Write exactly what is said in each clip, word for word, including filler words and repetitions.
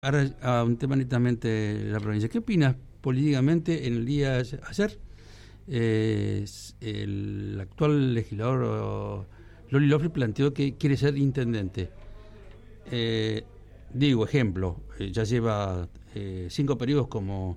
Ahora a un tema netamente de la provincia. ¿Qué opinas políticamente en el día de ayer? Eh, el actual legislador Loli Lofre planteó que quiere ser intendente. Eh, digo, ejemplo, eh, ya lleva eh, cinco periodos como,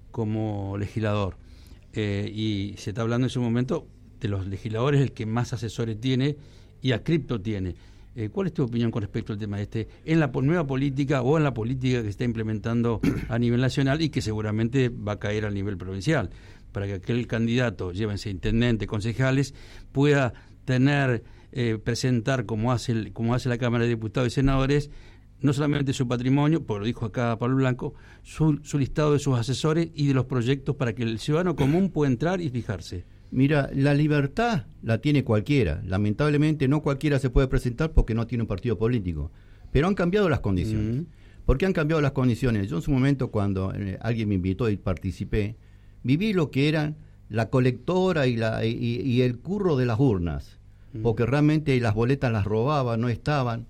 como legislador eh, y se está hablando en ese momento de los legisladores el que más asesores tiene y a cripto tiene. Eh, ¿Cuál es tu opinión con respecto al tema este en la nueva política o en la política que se está implementando a nivel nacional y que seguramente va a caer a nivel provincial, para que aquel candidato, llévense intendente, concejales, pueda tener, eh, presentar como hace, el, como hace la Cámara de Diputados y Senadores, no solamente su patrimonio, porque lo dijo acá Pablo Blanco, su, su listado de sus asesores y de los proyectos para que el ciudadano común pueda entrar y fijarse? Mira, la libertad la tiene cualquiera. Lamentablemente no cualquiera se puede presentar porque no tiene un partido político. Pero han cambiado las condiciones. Mm. ¿Por qué han cambiado las condiciones? Yo en su momento, cuando eh, alguien me invitó y participé, viví lo que eran la colectora y, la, y, y el curro de las urnas. Mm. Porque realmente las boletas las robaban, no estaban.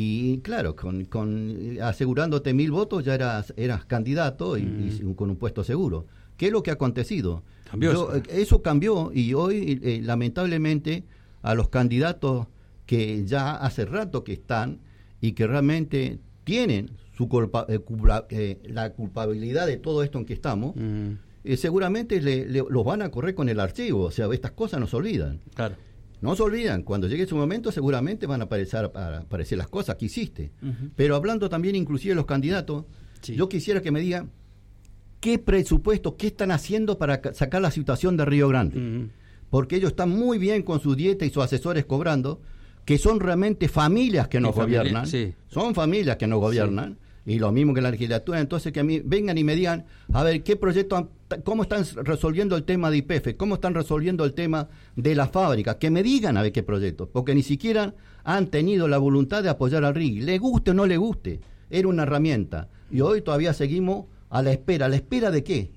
Y claro, con, con asegurándote mil votos ya eras, eras candidato y, mm. y con un puesto seguro. ¿Qué es lo que ha acontecido? Cambió Yo, eso. eso cambió y hoy, eh, lamentablemente, a los candidatos que ya hace rato que están y que realmente tienen su culpa, eh, culpa, eh, la culpabilidad de todo esto en que estamos, mm. eh, seguramente le, le, los van a correr con el archivo. O sea, estas cosas no se olvidan. Claro. No se olvidan. Cuando llegue su momento, seguramente van a aparecer, a aparecer las cosas que hiciste. Uh-huh. Pero hablando también inclusive de los candidatos, sí. Yo quisiera que me digan ¿qué presupuesto, qué están haciendo para sacar la situación de Río Grande? Uh-huh. Porque ellos están muy bien con su dieta y sus asesores cobrando, que son realmente familias que nos gobiernan, familia, sí. Son familias que nos gobiernan, sí. Y lo mismo que la legislatura. Entonces que a mí vengan y me digan, a ver, ¿qué proyecto, cómo están resolviendo el tema de Y P F? ¿Cómo están resolviendo el tema de la fábrica? Que me digan a ver qué proyectos, porque ni siquiera han tenido la voluntad de apoyar al R I G. Le guste o no le guste, era una herramienta. Y hoy todavía seguimos a la espera. ¿A la espera de qué?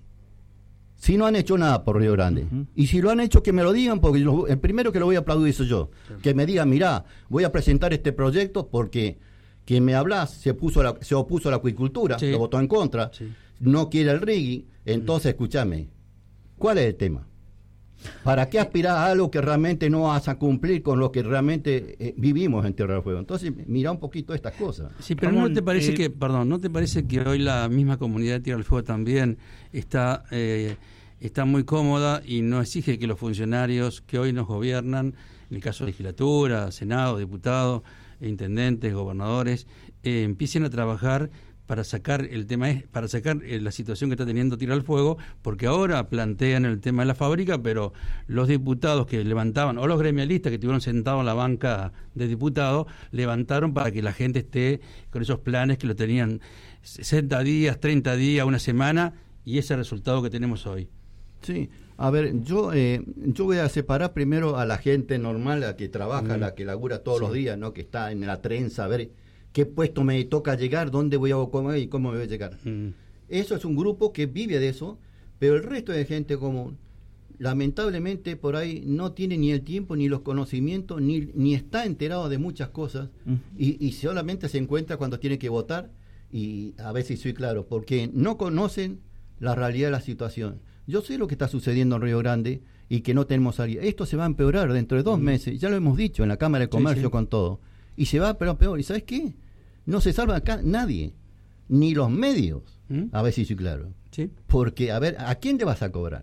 Si no han hecho nada por Río Grande. Uh-huh. Y si lo han hecho, que me lo digan, porque lo, el primero que lo voy a aplaudir soy yo. Sí. Que me digan, mirá, voy a presentar este proyecto porque quien me hablas se, puso la, se opuso a la acuicultura, sí. Lo votó en contra, sí. No quiere el R I G, entonces uh-huh. Escúchame, ¿cuál es el tema? ¿Para qué aspirar a algo que realmente no vas a cumplir con lo que realmente eh, vivimos en Tierra del Fuego? Entonces, mira un poquito estas cosas. Sí, pero Ramón, ¿no te parece eh, que, perdón, no te parece que hoy la misma comunidad de Tierra del Fuego también está, eh, está muy cómoda y no exige que los funcionarios que hoy nos gobiernan, en el caso de legislatura, senado, diputados, intendentes, gobernadores, eh, empiecen a trabajar para sacar el tema es para sacar la situación que está teniendo Tierra del Fuego, porque ahora plantean el tema de la fábrica, pero los diputados que levantaban, o los gremialistas que estuvieron sentados en la banca de diputados, levantaron para que la gente esté con esos planes que lo tenían sesenta días, treinta días, una semana, y ese es el resultado que tenemos hoy. Sí, a ver, yo eh, yo voy a separar primero a la gente normal, la que trabaja, mm. la que labura todos sí. los días, ¿no? Que está en la trenza, a ver qué puesto me toca llegar, dónde voy a comer y cómo me voy a llegar. Mm. Eso es un grupo que vive de eso, pero el resto de gente común, lamentablemente por ahí no tiene ni el tiempo, ni los conocimientos, ni, ni está enterado de muchas cosas, mm. y, y solamente se encuentra cuando tiene que votar, y a ver si soy claro, porque no conocen la realidad de la situación. Yo sé lo que está sucediendo en Río Grande y que no tenemos salida. Esto se va a empeorar dentro de dos mm. meses, ya lo hemos dicho en la Cámara de Comercio, sí, sí. con todo. Y se va pero peor. ¿Y sabes qué? No se salva acá nadie, ni los medios. ¿Mm? A ver si soy claro. ¿Sí? Porque, a ver, ¿a quién le vas a cobrar?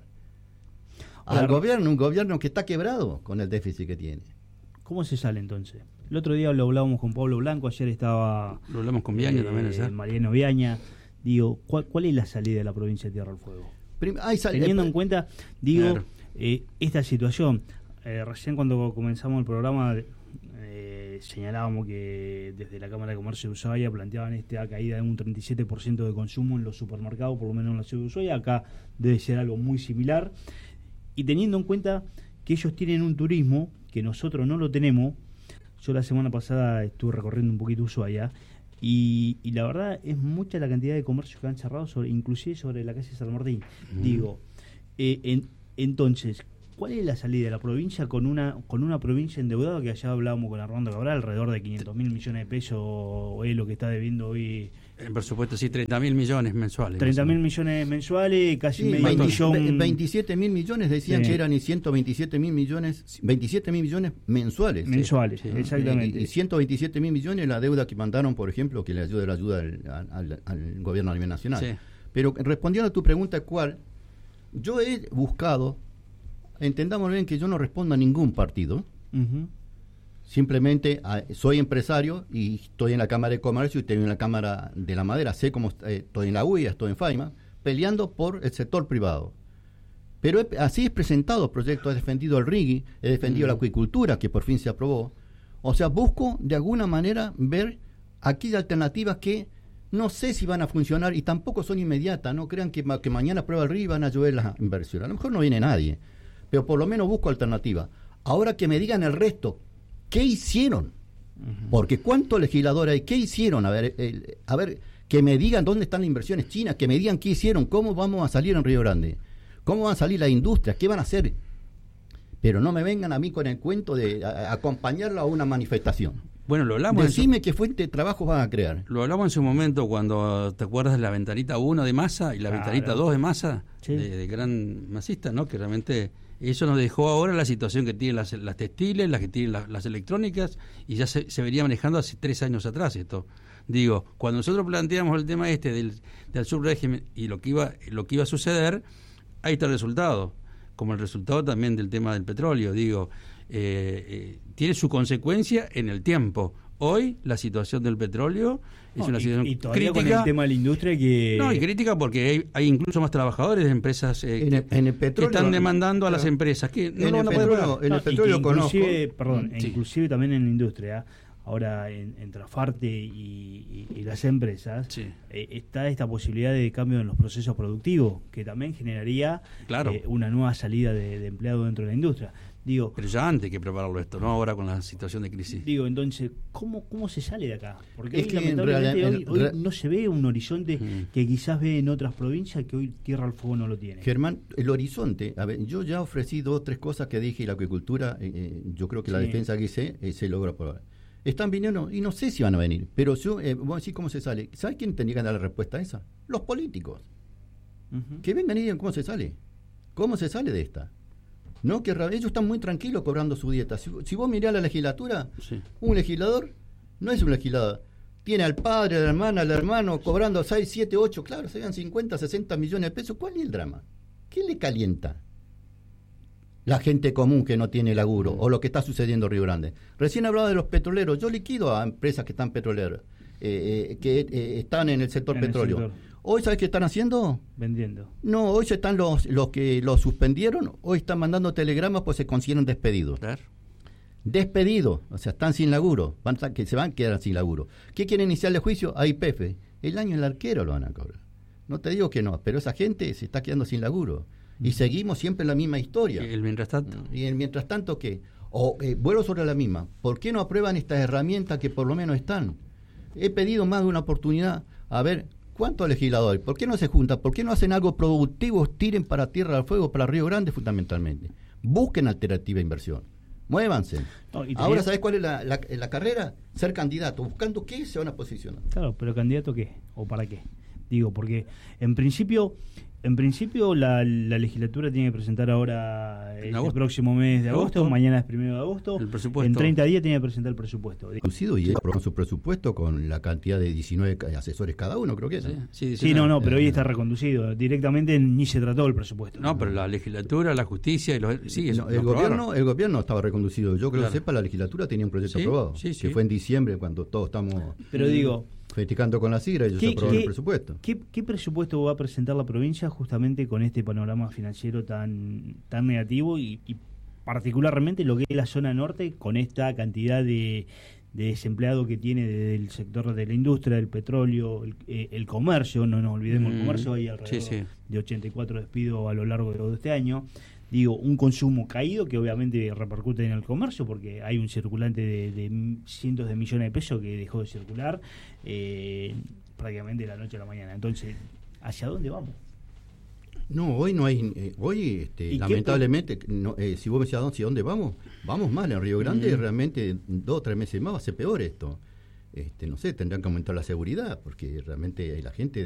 Al Ahora, gobierno, un gobierno que está quebrado con el déficit que tiene. ¿Cómo se sale entonces? El otro día lo hablábamos con Pablo Blanco, ayer estaba... Lo hablamos con Viaña eh, también, ¿sabes? Mariano Viaña. Digo, ¿cuál, ¿cuál es la salida de la provincia de Tierra del Fuego? Prim- ay, sal- Teniendo eh, en cuenta, digo, claro. eh, esta situación. Eh, recién cuando comenzamos el programa... Eh, señalábamos que desde la Cámara de Comercio de Ushuaia planteaban esta caída de un treinta y siete por ciento de consumo en los supermercados, por lo menos en la ciudad de Ushuaia. Acá debe ser algo muy similar, y teniendo en cuenta que ellos tienen un turismo que nosotros no lo tenemos. Yo la semana pasada estuve recorriendo un poquito Ushuaia y, y la verdad es mucha la cantidad de comercios que han cerrado, sobre, inclusive sobre la calle San Martín. Mm. Digo, eh, en, entonces ¿cuál es la salida de la provincia con una con una provincia endeudada que allá hablábamos con Armando Cabral, alrededor de quinientos mil millones de pesos, o es lo que está debiendo hoy? Eh, por supuesto, sí, treinta mil millones mensuales. treinta mil millones mensuales, casi Sí, medio veinte, millón. veintisiete mil millones decían Sí. que eran y ciento veintisiete mil millones, veintisiete mil millones mensuales. Mensuales, Sí. exactamente. Y, y ciento veintisiete mil millones la deuda que mandaron, por ejemplo, que le ayuda la ayuda al, al- al gobierno a nivel nacional. Sí. Pero respondiendo a tu pregunta, ¿cuál? Yo he buscado, entendamos bien que yo no respondo a ningún partido. Ujú. Simplemente a, soy empresario y estoy en la Cámara de Comercio y estoy en la Cámara de la Madera. Sé cómo eh, estoy en la U I A, estoy en FAIMA, peleando por el sector privado. Pero he, así he presentado proyectos, he defendido el RIGI, he defendido mm. la acuicultura, que por fin se aprobó. O sea, busco de alguna manera ver aquellas alternativas que no sé si van a funcionar y tampoco son inmediatas. No crean que, ma, que mañana prueba el RIGI y van a llover las inversiones. A lo mejor no viene nadie, pero por lo menos busco alternativas. Ahora que me digan el resto, ¿qué hicieron? Uh-huh. Porque ¿cuántos legisladores hay? ¿Qué hicieron? A ver, eh, a ver, que me digan dónde están las inversiones chinas, que me digan qué hicieron, cómo vamos a salir en Río Grande, cómo van a salir las industrias, qué van a hacer. Pero no me vengan a mí con el cuento de a, a acompañarlo a una manifestación. Bueno, lo hablamos. Decime su... qué fuente de trabajo van a crear. Lo hablamos en su momento cuando te acuerdas de la ventanita uno de Massa y la claro. ventanita dos de Massa, sí. de, de gran masista, ¿no? Que realmente eso nos dejó ahora la situación que tienen las, las textiles, las que tienen las, las electrónicas, y ya se, se venía manejando hace tres años atrás esto. Digo, cuando nosotros planteamos el tema este del, del subrégimen y lo que iba lo que iba a suceder, ahí está el resultado, como el resultado también del tema del petróleo. Digo, eh, eh, tiene su consecuencia en el tiempo. Hoy la situación del petróleo es no, una y, situación y todavía crítica. Con el tema de la industria que... No, y crítica porque hay, hay incluso más trabajadores de empresas eh, en el, en el petróleo, que están demandando claro. a las empresas que no en lo van a poder petróleo, pagar. En el no, petróleo conozco. Perdón, sí. inclusive también en la industria, ahora en, en Trafarte y, y, y las empresas, sí. eh, está esta posibilidad de cambio en los procesos productivos, que también generaría claro. eh, una nueva salida de, de empleados dentro de la industria. Digo, pero ya antes hay que prepararlo esto, no ahora con la situación de crisis. Digo, entonces, ¿cómo cómo se sale de acá? Porque es hoy, que lamentablemente, en hoy, en hoy real... no se ve un horizonte mm. que quizás ve en otras provincias que hoy Tierra del Fuego no lo tiene. Germán, el horizonte, a ver, yo ya ofrecí dos o tres cosas que dije y la acuicultura, eh, eh, yo creo que la sí. defensa que hice eh, se logra aprobar. Están viniendo y no sé si van a venir, pero yo, eh, vamos a decir cómo se sale. ¿Sabes quién tendría que dar la respuesta a esa? Los políticos. Uh-huh. Que vengan y digan cómo se sale. ¿Cómo se sale de esta? No, que ellos están muy tranquilos cobrando su dieta. Si, si vos mirás la legislatura, sí. un legislador no es un legislador. Tiene al padre, a la hermana, al hermano cobrando seis, siete, ocho, claro, serían cincuenta, sesenta millones de pesos. ¿Cuál es el drama? ¿Qué le calienta? La gente común que no tiene laburo, o lo que está sucediendo en Río Grande. Recién hablaba de los petroleros. Yo liquido a empresas que están petroleras, eh, eh, que eh, están en el sector en petróleo. El sector. Hoy, ¿sabes qué están haciendo? Vendiendo. No, hoy están los, los que los suspendieron, hoy están mandando telegramas pues se consiguieron despedidos. Claro. Despedidos, o sea, están sin laburo, van a, que se van a quedar sin laburo. ¿Qué quieren iniciarle juicio? A I P F. El año el arquero lo van a cobrar. No te digo que no, pero esa gente se está quedando sin laburo. Y seguimos siempre la misma historia. ¿Y el mientras tanto? ¿Y el mientras tanto qué? O eh, vuelvo sobre la misma. ¿Por qué no aprueban estas herramientas que por lo menos están? He pedido más de una oportunidad. A ver, ¿cuántos legisladores? ¿Por qué no se juntan? ¿Por qué no hacen algo productivo? Tiren para Tierra del Fuego, para Río Grande fundamentalmente. Busquen alternativa de inversión. Muévanse. No, ahora, ¿sabés cuál es la, la, la carrera? Ser candidato. Buscando qué se van a posicionar. Claro, pero ¿candidato qué? ¿O para qué? Digo, porque en principio... En principio la, la legislatura tiene que presentar ahora el este próximo mes de agosto, agosto, mañana es primero de agosto, el presupuesto. En treinta días tiene que presentar el presupuesto. Reducido y con su presupuesto con la cantidad de diecinueve asesores cada uno, creo que es. Sí, sí, sí no, no, pero hoy está reconducido. Directamente ni se trató el presupuesto. No, pero la legislatura, la justicia y los, sí, eso, no, el gobierno, el gobierno estaba reconducido. Yo que claro. lo sepa, la legislatura tenía un proyecto sí, aprobado, sí, sí. que fue en diciembre cuando todos estamos. Pero digo. Festejando con la sigla, ellos aprobaron el presupuesto. ¿qué, ¿Qué presupuesto va a presentar la provincia justamente con este panorama financiero tan tan negativo y, y particularmente lo que es la zona norte con esta cantidad de, de desempleados que tiene desde el sector de la industria, del petróleo, el, eh, el comercio, no nos olvidemos mm, el comercio, hay alrededor sí, sí. de ochenta y cuatro despidos a lo largo de todo este año. Digo, un consumo caído que obviamente repercute en el comercio porque hay un circulante de, de cientos de millones de pesos que dejó de circular eh, prácticamente de la noche a la mañana. Entonces, ¿hacia dónde vamos? No, hoy no hay, eh, hoy este, lamentablemente, no, eh, si vos me decís ¿a dónde vamos? Vamos mal, en Río Grande mm. realmente dos o tres meses más va a ser peor esto. Este, no sé, tendrán que aumentar la seguridad, porque realmente la gente